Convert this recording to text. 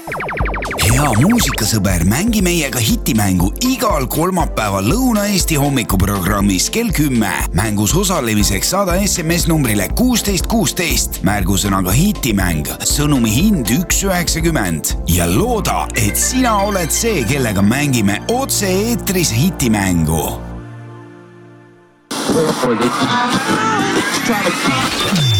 Hea muusikasõber, mängi meiega hitimängu igal kolmapäeval Lõuna-Eesti hommikuprogrammis kell 10. Mängus osalemiseks saada SMS numbrile 1616. Märgusõnaga hitimäng. Sõnumi hind 1,90. Ja looda, et sina oled see, kellega mängime otse eetris hitimängu.